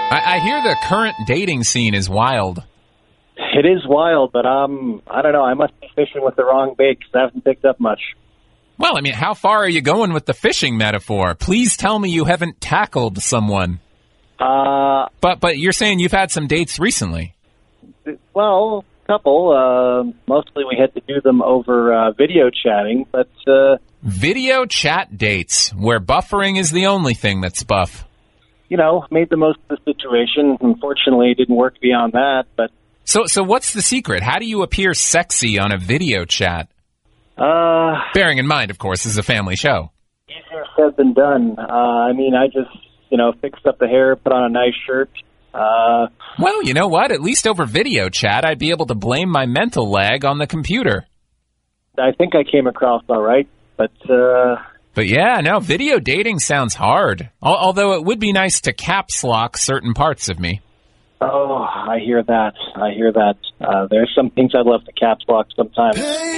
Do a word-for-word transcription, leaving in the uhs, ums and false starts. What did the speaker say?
I, I hear the current dating scene is wild. It is wild, but um, I don't know. I must be fishing with the wrong bait because I haven't picked up much. Well, I mean, how far are you going with the fishing metaphor? Please tell me you haven't tackled someone. Uh, but but you're saying you've had some dates recently. Well, a couple. Uh, mostly we had to do them over uh, video chatting, but... Uh, video chat dates, where buffering is the only thing that's buff. You know, made the most of the situation. Unfortunately, it didn't work beyond that, but... So, so what's the secret? How do you appear sexy on a video chat? Uh, Bearing in mind, of course, this is a family show. Easier said than done. Uh, I mean, I just, you know, fixed up the hair, put on a nice shirt. Uh, well, you know what? At least over video chat, I'd be able to blame my mental lag on the computer. I think I came across all right, but... Uh, but yeah, no, video dating sounds hard. Al- although it would be nice to caps lock certain parts of me. Oh, I hear that. I hear that. Uh, there's some things I'd love to caps lock sometimes.